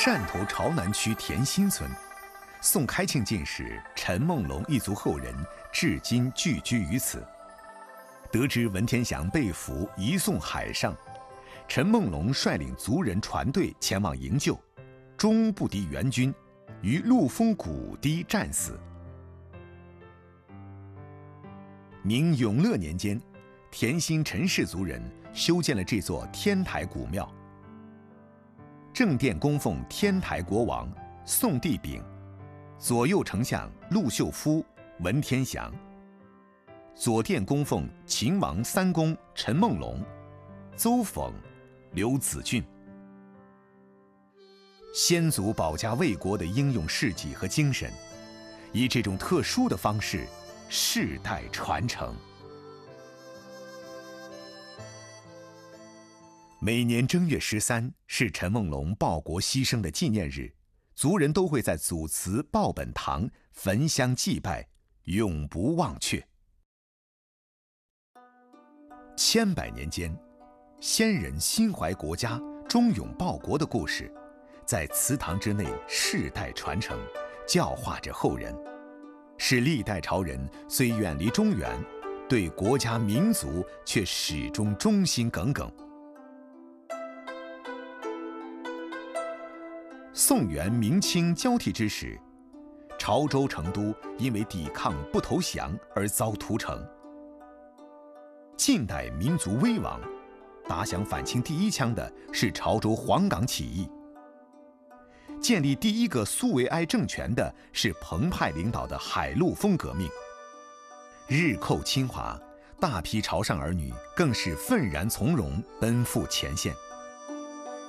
汕头潮南区田心村，宋开庆进士陈梦龙一族后人至今聚居于此。得知文天祥被俘移送海上，陈梦龙率领族人船队前往营救，终不敌元军，于陆丰谷堤战死。明永乐年间，田心陈氏族人修建了这座天台古庙。正殿供奉天台国王宋帝昺，左右丞相陆秀夫、文天祥；左殿供奉秦王三公陈梦龙、邹讽、刘子俊。先祖保家卫国的英勇事迹和精神，以这种特殊的方式世代传承。每年正月13是陈梦龙报国牺牲的纪念日，族人都会在祖祠报本堂焚香祭拜，永不忘却。千百年间，先人心怀国家、忠勇报国的故事，在祠堂之内世代传承，教化着后人，使历代朝人虽远离中原，对国家民族却始终忠心耿耿。宋元明清交替之时，潮州成都因为抵抗不投降而遭屠城。近代民族危亡，打响反清第一枪的是潮州黄岗起义。建立第一个苏维埃政权的是彭湃领导的海陆丰革命。日寇侵华，大批潮汕儿女更是愤然从容，奔赴前线。